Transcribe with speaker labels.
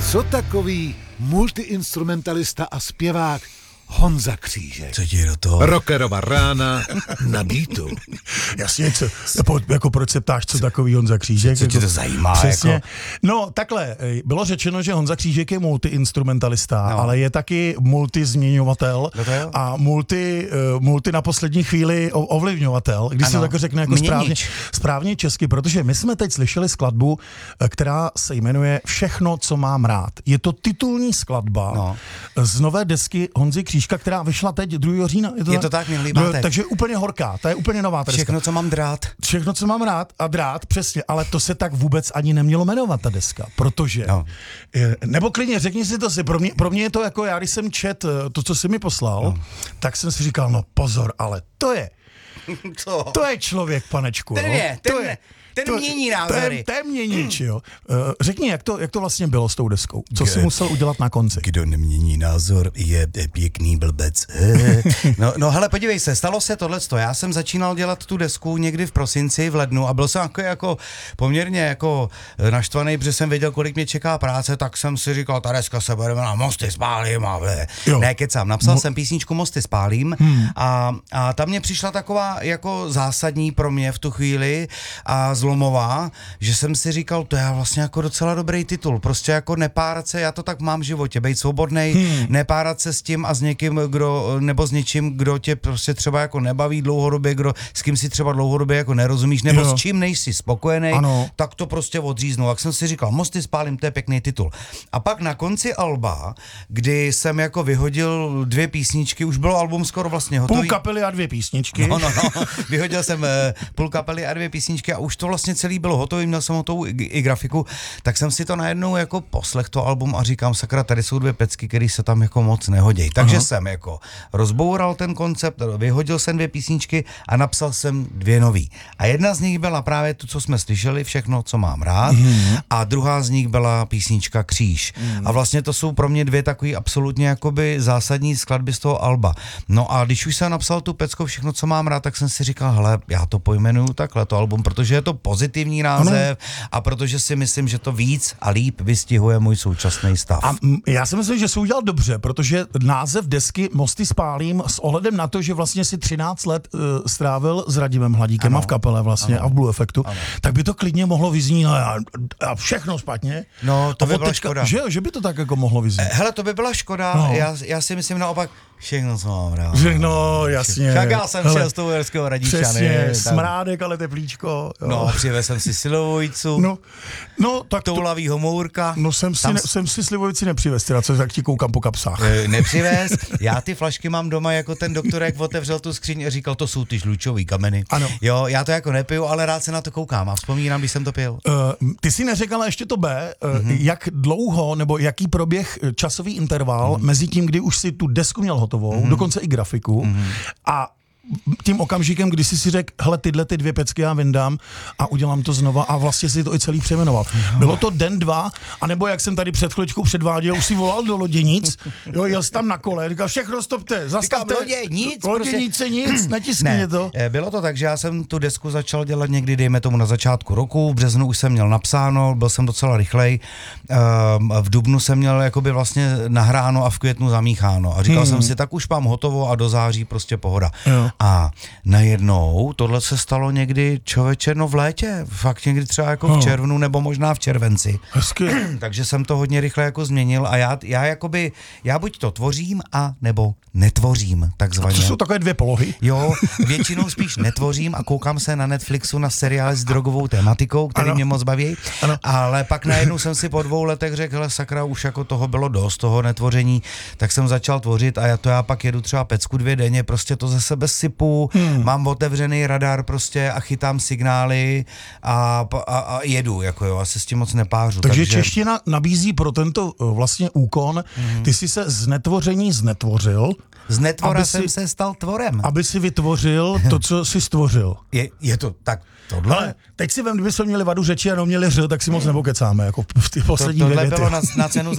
Speaker 1: Co takový multiinstrumentalista a zpěvák Honza Křížek?
Speaker 2: Co ti do toho?
Speaker 1: Rockerova rána na beatu.
Speaker 3: Jasně, jako proč se ptáš, co takový Honza Křížek?
Speaker 2: Co tě to zajímá?
Speaker 3: Přesně.
Speaker 2: Jako?
Speaker 3: No takhle, bylo řečeno, že Honza Křížek je multiinstrumentalista, ale je taky multizměňovatel a multi na poslední chvíli ovlivňovatel, když se tak řekne jako správně česky, protože my jsme teď slyšeli skladbu, která se jmenuje Všechno, co mám rád. Je to titulní skladba z nové desky Honzy Křížka, která vyšla teď 2. října.
Speaker 2: Je to tak, mě líbá teď.
Speaker 3: Takže úplně horká, to je úplně nová deska.
Speaker 2: Všechno, co mám rád.
Speaker 3: Všechno, co mám rád a drát, přesně, ale to se tak vůbec ani nemělo jmenovat, ta deska, protože, nebo klidně, řekni si to si, pro mě je to jako já, když jsem čet to, co jsi mi poslal, tak jsem si říkal, no pozor, ale to je člověk, panečku.
Speaker 2: Ten mění názory.
Speaker 3: To je měníč, jo. Řekni, jak to vlastně bylo s tou deskou? Co jsi musel udělat na konci?
Speaker 2: Kdo nemění názor, je pěkný blbec. No hele, podívej se, stalo se tohleto. Já jsem začínal dělat tu desku někdy v prosinci, v lednu a byl jsem jako poměrně jako naštvaný, protože jsem věděl, kolik mě čeká práce, tak jsem si říkal, ta deska se bude na Mosty spálím a ne, kecám. Napsal jsem písničku Mosty spálím a ta mě přišla taková jako zásadní pro mě v tu chvíli a zlomová, že jsem si říkal, to je vlastně jako docela dobrý titul, prostě jako nepárat se, já to tak mám v životě, být svobodnej, nepárat se s tím a s někým, nebo s něčím, kdo tě prostě třeba jako nebaví dlouhodobě, s kým si třeba dlouhodobě jako nerozumíš, nebo s čím nejsi spokojený, tak to prostě odříznu. Jak jsem si říkal, Mosty spálím, to je pěkný titul. A pak na konci alba, kdy jsem jako vyhodil 2 písničky, už bylo album skoro vlastně hotový.
Speaker 3: Půl kapely a 2 písničky.
Speaker 2: No. Vyhodil jsem půl kapely a 2 písničky a už to vlastně celý bylo hotový, měl jsem hotovou i grafiku, tak jsem si to najednou jako poslech to album a říkám, sakra, tady jsou 2 pecky, které se tam jako moc nehodějí. Takže jsem jako rozboural ten koncept, vyhodil jsem 2 písničky a napsal jsem 2 nový. A jedna z nich byla právě to, co jsme slyšeli, Všechno, co mám rád, a druhá z nich byla písnička Kříž. A vlastně to jsou pro mě 2 takový absolutně jakoby zásadní skladby z toho alba. No a když už jsem napsal tu pecku Všechno, co mám rád, tak jsem si říkal, hele, já to pojmenuju takhle to album, protože je to pozitivní název a protože si myslím, že to víc a líp vystihuje můj současný stav.
Speaker 3: A já si myslím, že jsi udělal dobře, protože název desky Mosty spálím s ohledem na to, že vlastně si 13 let strávil s Radimem Hladíkem a v kapele vlastně a v Blue Effectu, tak by to klidně mohlo vyznít a všechno špatně.
Speaker 2: No, to by byla škoda.
Speaker 3: Že by to tak jako mohlo vyznít.
Speaker 2: Hele, to by byla škoda, já si myslím naopak, všechno, co mám rád.
Speaker 3: Všechno, jasně.
Speaker 2: Tak já jsem šel z toho Uherského Radičany.
Speaker 3: Přesně, smrádek, ale teplíčko. Jo.
Speaker 2: No, přivez jsem si Slivovicu,
Speaker 3: no tak
Speaker 2: toulavýho mourka.
Speaker 3: No jsem si Slivovici nepřivez, teda co tak ti koukám po kapsách.
Speaker 2: Nepřivez, já ty flašky mám doma, jako ten doktor, jak otevřel tu skříň a říkal, to jsou ty žlučový kameny.
Speaker 3: Ano.
Speaker 2: Jo, já to jako nepiju, ale rád se na to koukám a vzpomínám, když jsem to pil.
Speaker 3: Ty si neřekala ještě to B, jak dlouho, nebo jaký proběh časový interval mezi tím, kdy už si tu desku měl hotovou, dokonce i grafiku, a tím okamžikem, kdy jsi si řekl, hele, tyhle ty 2 pecky já vyndám a udělám to znova a vlastně si to i celý přejmenoval. Bylo to den, 2, anebo jak jsem tady před chvíličkou předváděl, už si volal do Loděnic, jo, jel jsi tam na kole, říkal, všechno stopte, zastavte. Loděnice nic, netiskně to.
Speaker 2: Bylo to tak, že já jsem tu desku začal dělat někdy, dejme tomu na začátku roku, v březnu už jsem měl napsáno, byl jsem docela rychlej, v dubnu jsem měl jakoby vlastně nahráno a v květnu zamícháno a říkal jsem si, tak už mám hotovo a do září prostě pohoda. Jo. A najednou tohle se stalo někdy, člověče, v létě, fakt někdy třeba jako v červnu nebo možná v červenci.
Speaker 3: Hezky.
Speaker 2: Takže jsem to hodně rychle jako změnil a já buď to tvořím a nebo netvořím, takzvaně.
Speaker 3: A to jsou takové 2 polohy.
Speaker 2: Jo, většinou spíš netvořím a koukám se na Netflixu na seriály s drogovou tematikou, který mě moc baví, ale pak najednou jsem si po 2 letech řekl, hele sakra, už jako toho bylo dost, toho netvoření, tak jsem začal tvořit a já pak jedu třeba pecku 2 denně, prostě to ze sebe sypu, mám otevřený radar prostě a chytám signály a jedu, jako jo, a se s tím moc nepářu.
Speaker 3: Takže čeština nabízí pro tento vlastně úkon, ty jsi se z netvoření znetvořil.
Speaker 2: Z netvora jsem se stal tvorem.
Speaker 3: Aby si vytvořil to, co jsi stvořil.
Speaker 2: Je to tak, tohle?
Speaker 3: Ale teď si vem, kdybychom měli vadu řeči a neměli ř, tak si moc nepokecáme, jako v ty poslední věty.
Speaker 2: Tohle bylo na cenu